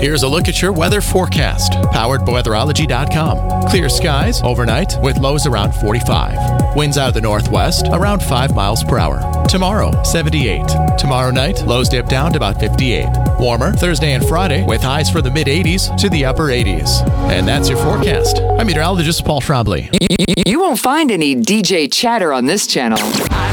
Here's a look at your weather forecast, powered by weatherology.com. Clear skies overnight with lows around 45. Winds out of the northwest around 5 miles per hour. Tomorrow, 78. Tomorrow night, lows dip down to about 58. Warmer Thursday and Friday with highs for the mid-80s to the upper 80s. And that's your forecast. I'm meteorologist Paul Trombley. You won't find any DJ chatter on this channel.